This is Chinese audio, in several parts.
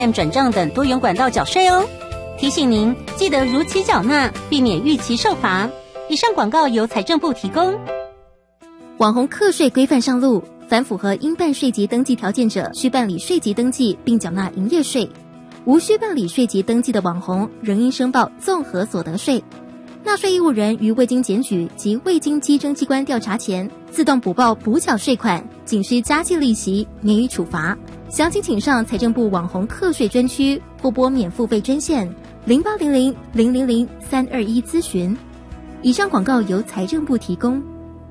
M 转账等多元管道缴税哦。提醒您记得如期缴纳，避免逾期受罚。以上广告由财政部提供。 网红课税规范上路，凡符合应办税籍登记条件者，需办理税籍登记并缴纳营业税；无需办理税籍登记的网红，仍应申报综合所得税。纳税义务人于未经检举及未经稽征机关调查前，自动补报补缴税款，仅需加计利息，免予处罚。详情请上财政部网红课税专区或拨免付费专线0800-000-321咨询。以上广告由财政部提供。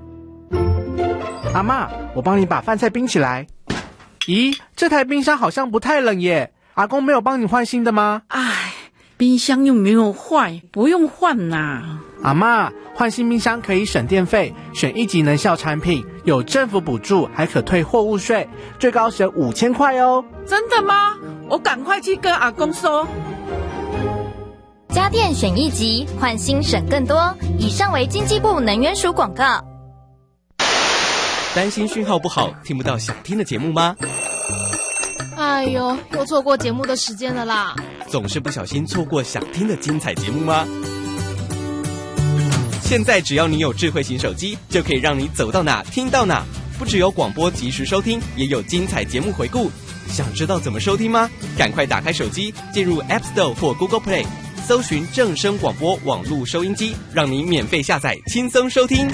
阿嬷，我帮你把饭菜冰起来。咦，这台冰箱好像不太冷耶，阿公没有帮你换新的吗？ 唉，冰箱又没有坏，不用换啦。 阿嬷，换新冰箱可以省电费，选1级能效产品，有政府补助，还可退货物税，最高省5000块哦。 真的吗？我赶快去跟阿公说。 家电选1级，换新省更多。以上为经济部能源署广告。 担心讯号不好，听不到想听的节目吗？ 哎呦，又错过节目的时间了啦！ 总是不小心错过想听的精彩节目吗？现在只要你有智慧型手机，就可以让你走到哪听到哪。不只有广播及时收听，也有精彩节目回顾。想知道怎么收听吗？赶快打开手机，进入 App Store 或 Google Play， 搜寻正声广播网络收音机，让你免费下载，轻松收听。